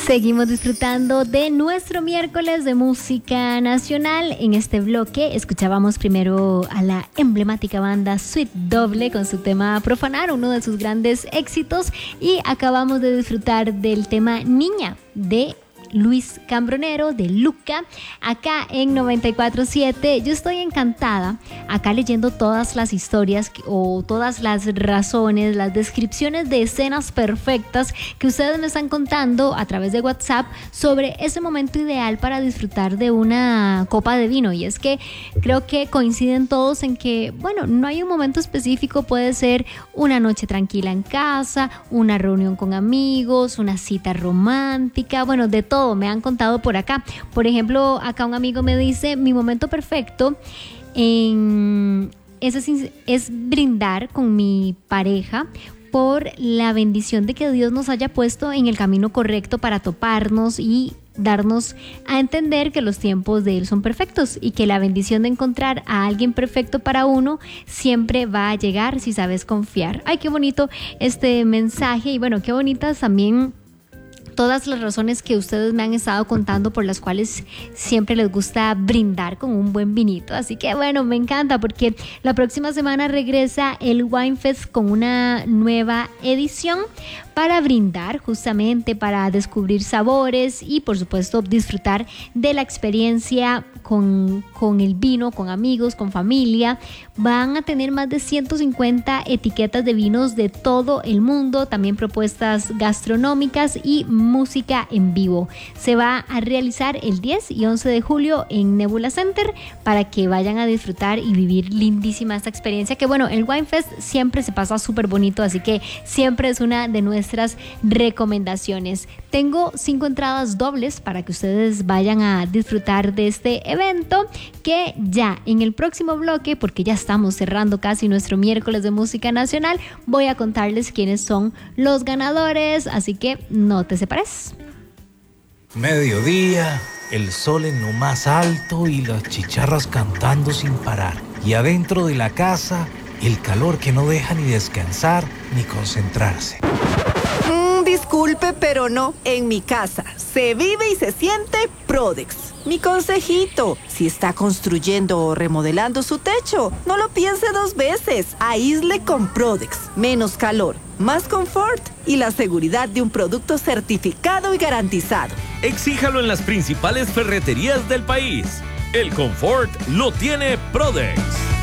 Seguimos disfrutando de nuestro miércoles de música nacional. En este bloque escuchábamos primero a la emblemática banda Sweet Doble con su tema Profanar, uno de sus grandes éxitos, y acabamos de disfrutar del tema Niña de Luis Cambronero, de Luca, acá en 94.7. Yo estoy encantada acá leyendo todas las historias o todas las razones, las descripciones de escenas perfectas que ustedes me están contando a través de WhatsApp sobre ese momento ideal para disfrutar de una copa de vino. Y es que creo que coinciden todos en que, bueno, no hay un momento específico, puede ser una noche tranquila en casa, una reunión con amigos, una cita romántica, bueno, de todo me han contado por acá. Por ejemplo, acá un amigo me dice, mi momento perfecto es brindar con mi pareja por la bendición de que Dios nos haya puesto en el camino correcto para toparnos y darnos a entender que los tiempos de Él son perfectos y que la bendición de encontrar a alguien perfecto para uno siempre va a llegar si sabes confiar. Ay, qué bonito este mensaje, y bueno, qué bonitas también todas las razones que ustedes me han estado contando por las cuales siempre les gusta brindar con un buen vinito. Así que bueno, me encanta porque la próxima semana regresa el Wine Fest con una nueva edición para brindar, justamente para descubrir sabores y por supuesto disfrutar de la experiencia con el vino, con amigos, con familia. Van a tener más de 150 etiquetas de vinos de todo el mundo, también propuestas gastronómicas y música en vivo. Se va a realizar el 10 y 11 de julio en Nebula Center para que vayan a disfrutar y vivir lindísima esta experiencia, que bueno, el Wine Fest siempre se pasa súper bonito, así que siempre es una de nuestras recomendaciones. Tengo 5 entradas dobles para que ustedes vayan a disfrutar de este evento, que ya en el próximo bloque, porque ya estamos cerrando casi nuestro miércoles de música nacional, voy a contarles quiénes son los ganadores, así que no te separes. Mediodía, el sol en lo más alto y las chicharras cantando sin parar. Y adentro de la casa, el calor que no deja ni descansar ni concentrarse. Disculpe, pero no. En mi casa se vive y se siente Prodex. Mi consejito, si está construyendo o remodelando su techo, no lo piense 2 veces. Aísle con Prodex. Menos calor, más confort y la seguridad de un producto certificado y garantizado. Exíjalo en las principales ferreterías del país. El confort lo tiene Prodex.